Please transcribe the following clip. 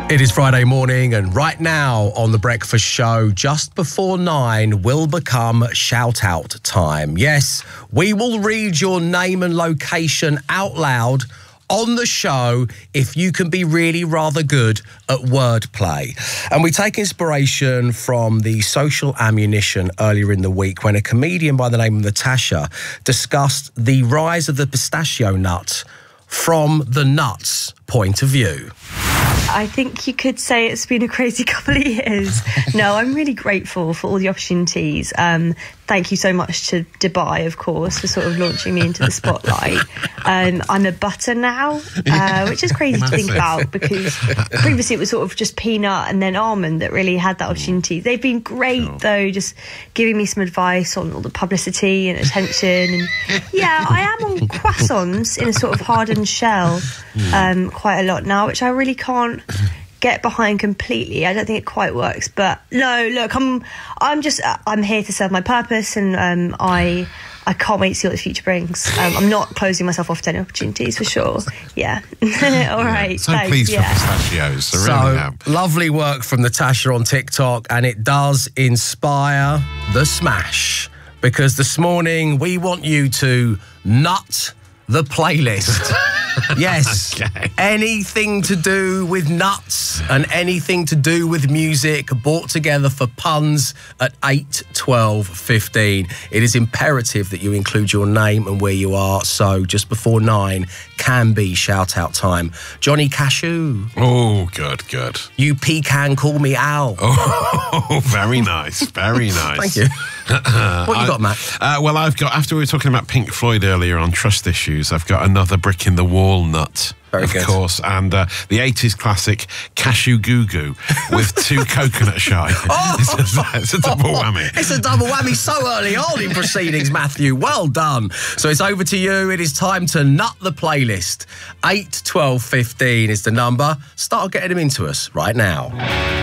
It is Friday morning, and right now on The Breakfast Show, just before 9 will become shout-out time. Yes, we will read your name and location out loud on the show if you can be really rather good at wordplay. And we take inspiration from the Social Ammunition earlier in the week when a comedian by the name of Natasha discussed the rise of the pistachio nut from the nut's point of view. I think you could say it's been a crazy couple of years. No, I'm really grateful for all the opportunities. Thank you so much to Dubai, of course, for sort of launching me into the spotlight. I'm a butter now, which is crazy to think about because previously it was sort of just peanut and then almond that really had that opportunity. They've been great, though, just giving me some advice on all the publicity and attention. And yeah, I am on croissants in a sort of hardened shell quite a lot now, which I really can't get behind completely. I don't think it quite works, but no, look, I'm here to serve my purpose, and I can't wait to see what the future brings. I'm not closing myself off to any opportunities for sure. Yeah. All right. So thanks. pleased for pistachios. So really am. Lovely work from Natasha on TikTok, and it does inspire the smash, because this morning we want you to nut the playlist. Yes, okay. Anything to do with nuts and anything to do with music brought together for puns at 8, 12, 15. It is imperative that you include your name and where you are, so just before 9 can be shout-out time. Johnny Cashew. Oh, good. You pecan, call me Al. Oh, very nice, very nice. Thank you. What you got, Matt? Well, I've got, after we were talking about Pink Floyd earlier on trust issues, I've got another brick in the wall nut. Very of good. course, and the 80s classic Cashew Goo Goo with 2 coconut shy. It's a double whammy. It's a double whammy so early on in proceedings, Matthew. Well done. So it's over to you. It is time to nut the playlist. 8, 12, 15 is the number. Start getting them into us right now.